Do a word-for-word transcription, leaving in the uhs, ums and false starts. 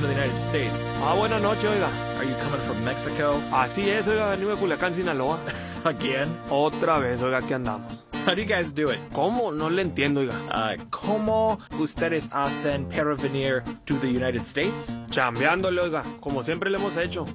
to the United States. Ah, buenas noches, oiga. Are you coming from Mexico? Así es, oiga, venimos de Culiacán, Sinaloa. Again? Otra vez, oiga, aquí andamos. How do you guys do it? ¿Cómo? No le entiendo, oiga. Uh, ¿Cómo ustedes hacen para venir to the United States? Chambeándole, oiga, como siempre le hemos hecho.